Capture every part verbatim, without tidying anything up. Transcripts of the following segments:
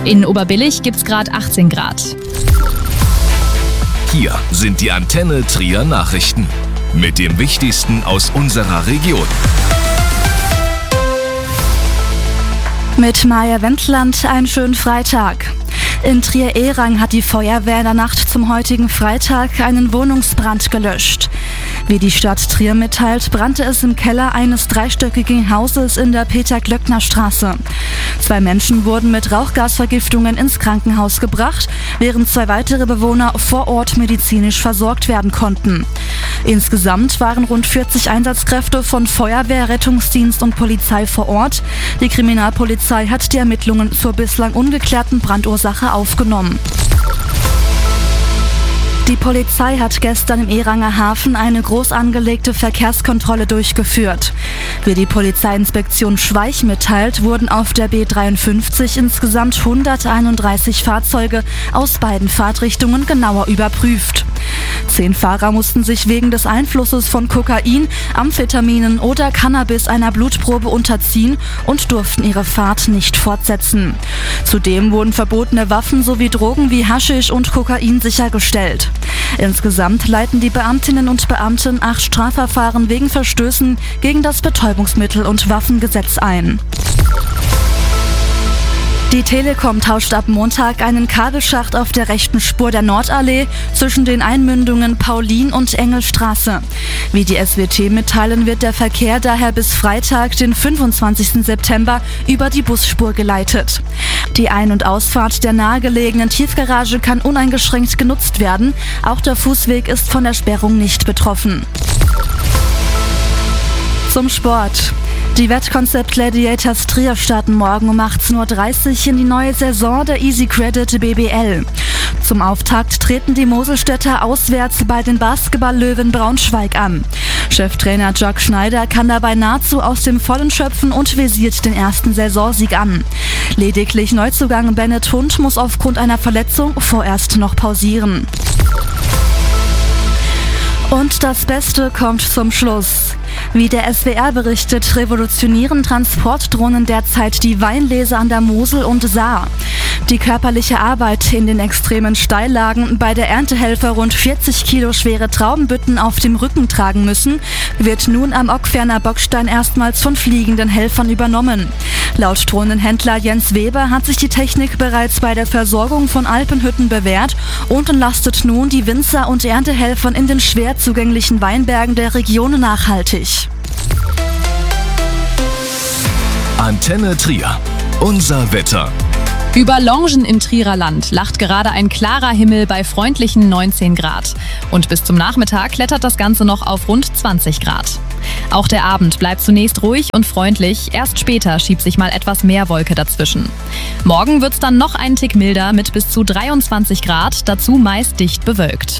In Oberbillig gibt's gerade achtzehn Grad. Hier sind die Antenne Trier Nachrichten mit dem Wichtigsten aus unserer Region. Mit Maja Wendland einen schönen Freitag. In Trier-Ehrang hat die Feuerwehr in der Nacht zum heutigen Freitag einen Wohnungsbrand gelöscht. Wie die Stadt Trier mitteilt, brannte es im Keller eines dreistöckigen Hauses in der Peter-Glöckner-Straße. Zwei Menschen wurden mit Rauchgasvergiftungen ins Krankenhaus gebracht, während zwei weitere Bewohner vor Ort medizinisch versorgt werden konnten. Insgesamt waren rund vierzig Einsatzkräfte von Feuerwehr, Rettungsdienst und Polizei vor Ort. Die Kriminalpolizei hat die Ermittlungen zur bislang ungeklärten Brandursache aufgenommen. Die Polizei hat gestern im Ehranger Hafen eine groß angelegte Verkehrskontrolle durchgeführt. Wie die Polizeiinspektion Schweich mitteilt, wurden auf der B dreiundfünfzig insgesamt hunderteinunddreißig Fahrzeuge aus beiden Fahrtrichtungen genauer überprüft. Zehn Fahrer mussten sich wegen des Einflusses von Kokain, Amphetaminen oder Cannabis einer Blutprobe unterziehen und durften ihre Fahrt nicht fortsetzen. Zudem wurden verbotene Waffen sowie Drogen wie Haschisch und Kokain sichergestellt. Insgesamt leiten die Beamtinnen und Beamten acht Strafverfahren wegen Verstößen gegen das Betäubungsmittel- und Waffengesetz ein. Die Telekom tauscht ab Montag einen Kabelschacht auf der rechten Spur der Nordallee zwischen den Einmündungen Paulin und Engelstraße. Wie die S W T mitteilen, wird der Verkehr daher bis Freitag, den fünfundzwanzigsten September, über die Busspur geleitet. Die Ein- und Ausfahrt der nahegelegenen Tiefgarage kann uneingeschränkt genutzt werden. Auch der Fußweg ist von der Sperrung nicht betroffen. Zum Sport. Die Wettconcept Gladiators Trier starten morgen um achtzehn Uhr dreißig in die neue Saison der Easy Credit B B L. Zum Auftakt treten die Moselstädter auswärts bei den Basketball-Löwen Braunschweig an. Cheftrainer Jörg Schneider kann dabei nahezu aus dem Vollen schöpfen und visiert den ersten Saisonsieg an. Lediglich Neuzugang Bennett Hund muss aufgrund einer Verletzung vorerst noch pausieren. Und das Beste kommt zum Schluss. Wie der S W R berichtet, revolutionieren Transportdrohnen derzeit die Weinlese an der Mosel und Saar. Die körperliche Arbeit in den extremen Steillagen, bei der Erntehelfer rund vierzig Kilo schwere Traubenbütten auf dem Rücken tragen müssen, wird nun am Ockferner Bockstein erstmals von fliegenden Helfern übernommen. Laut Drohnenhändler Jens Weber hat sich die Technik bereits bei der Versorgung von Alpenhütten bewährt und entlastet nun die Winzer und Erntehelfern in den schwer zugänglichen Weinbergen der Region nachhaltig. Antenne Trier. Unser Wetter. Über Longen im Trierer Land lacht gerade ein klarer Himmel bei freundlichen neunzehn Grad. Und bis zum Nachmittag klettert das Ganze noch auf rund zwanzig Grad. Auch der Abend bleibt zunächst ruhig und freundlich, erst später schiebt sich mal etwas mehr Wolke dazwischen. Morgen wird's dann noch einen Tick milder mit bis zu dreiundzwanzig Grad, dazu meist dicht bewölkt.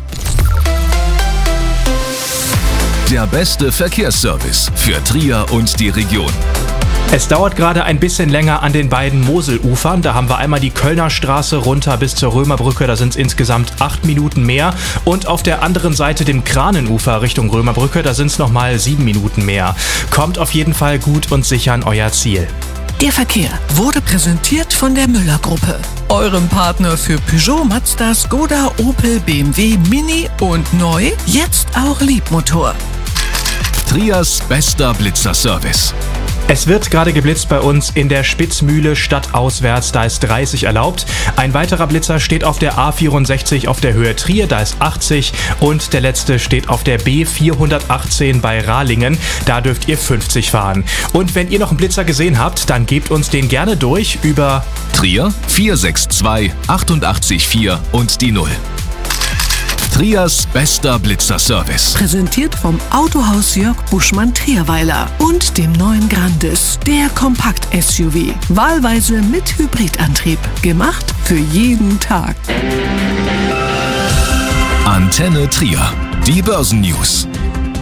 Der beste Verkehrsservice für Trier und die Region. Es dauert gerade ein bisschen länger an den beiden Moselufern. Da haben wir einmal die Kölner Straße runter bis zur Römerbrücke, da sind es insgesamt acht Minuten mehr. Und auf der anderen Seite dem Kranenufer Richtung Römerbrücke, da sind es nochmal sieben Minuten mehr. Kommt auf jeden Fall gut und sicher an euer Ziel. Der Verkehr wurde präsentiert von der Müller-Gruppe, eurem Partner für Peugeot, Mazda, Skoda, Opel, B M W, Mini und neu, jetzt auch Liebmotor. Triers bester Blitzerservice. Es wird gerade geblitzt bei uns in der Spitzmühle stadtauswärts, da ist dreißig erlaubt. Ein weiterer Blitzer steht auf der A vierundsechzig auf der Höhe Trier, da ist achtzig. Und der letzte steht auf der B vierhundertachtzehn bei Rahlingen, da dürft ihr fünfzig fahren. Und wenn ihr noch einen Blitzer gesehen habt, dann gebt uns den gerne durch über Trier vier sechs zwei acht acht vier und die null. Triers bester Blitzerservice. Präsentiert vom Autohaus Jörg Buschmann Trierweiler und dem neuen Grandis, der Kompakt-S U V. Wahlweise mit Hybridantrieb. Gemacht für jeden Tag. Antenne Trier. Die Börsennews.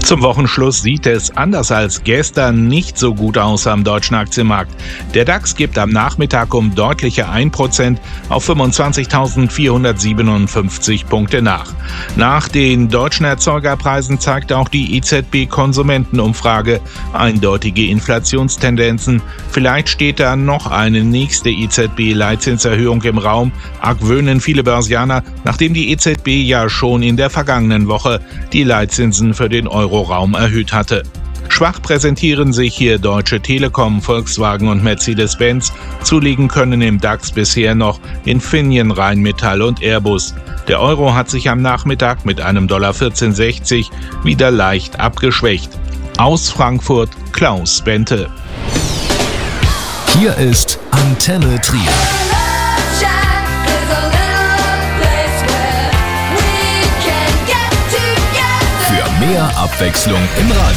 Zum Wochenschluss sieht es anders als gestern nicht so gut aus am deutschen Aktienmarkt. Der DAX gibt am Nachmittag um deutliche ein Prozent auf fünfundzwanzigtausendvierhundertsiebenundfünfzig Punkte nach. Nach den deutschen Erzeugerpreisen zeigt auch die E Z B-Konsumentenumfrage eindeutige Inflationstendenzen. Vielleicht steht da noch eine nächste E Z B-Leitzinserhöhung im Raum, argwöhnen viele Börsianer, nachdem die E Z B ja schon in der vergangenen Woche die Leitzinsen für den Euro Raum erhöht hatte. Schwach präsentieren sich hier Deutsche Telekom, Volkswagen und Mercedes-Benz. Zulegen können im DAX bisher noch Infineon, Rheinmetall und Airbus. Der Euro hat sich am Nachmittag mit einem Dollar vierzehn sechzig wieder leicht abgeschwächt. Aus Frankfurt Klaus Bente. Hier ist Antenne Trier. Für mehr Abwechslung im Radio.